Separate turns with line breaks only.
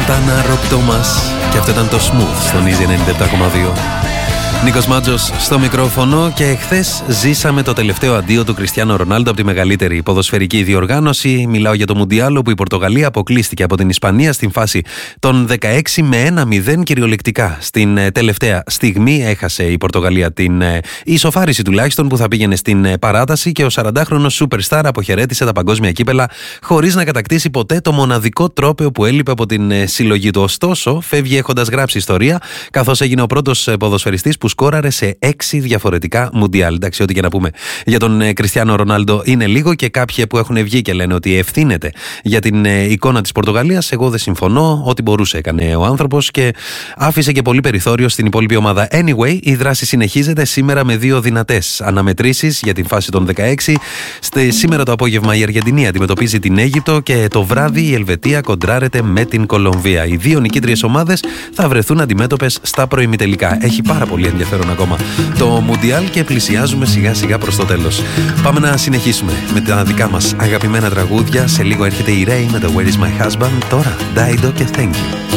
Σαντάνα, Rob Thomas. Και αυτό ήταν το Smooth στον Easy 97,2. Νίκος Μάτζος στο μικρόφωνο και χθες ζήσαμε το τελευταίο αντίο του Κριστιάνο Ρονάλντο από τη μεγαλύτερη ποδοσφαιρική διοργάνωση. Μιλάω για το Μουντιάλ, όπου η Πορτογαλία αποκλείστηκε από την Ισπανία στην φάση των 16 με 1-0 κυριολεκτικά. Στην τελευταία στιγμή έχασε η Πορτογαλία την ισοφάριση τουλάχιστον που θα πήγαινε στην παράταση και ο 40χρονος superstar αποχαιρέτησε τα παγκόσμια κύπελα χωρίς να κατακτήσει ποτέ το μοναδικό τρόπαιο που έλειπε από την συλλογή του. Ωστόσο, φεύγει έχοντας γράψει ιστορία, καθώς έγινε ο πρώτος ποδοσφαιριστής που σκόραρε σε 6 διαφορετικά Μουντιάλ. Εντάξει, ό,τι και να πούμε για τον Κριστιάνο Ρονάλντο είναι λίγο και κάποιοι που έχουν βγει και λένε ότι ευθύνεται για την εικόνα της Πορτογαλίας. Εγώ δεν συμφωνώ. Ό,τι μπορούσε έκανε ο άνθρωπος και άφησε και πολύ περιθώριο στην υπόλοιπη ομάδα. Anyway, η δράση συνεχίζεται σήμερα με 2 δυνατές αναμετρήσεις για την φάση των 16. Σήμερα το απόγευμα η Αργεντινή αντιμετωπίζει την Αίγυπτο και το βράδυ η Ελβετία κοντράρεται με την Κολομβία. Οι 2 νικήτριες ομάδες θα βρεθούν αντιμέτωπες στα προημιτελικά. Έχει πάρα πολύ ενδιαφέρον ακόμα το Μουντιάλ και πλησιάζουμε σιγά σιγά προς το τέλος. Πάμε να συνεχίσουμε με τα δικά μας αγαπημένα τραγούδια. Σε λίγο έρχεται η Ray με το Where is my husband. Τώρα Dido και Thank you.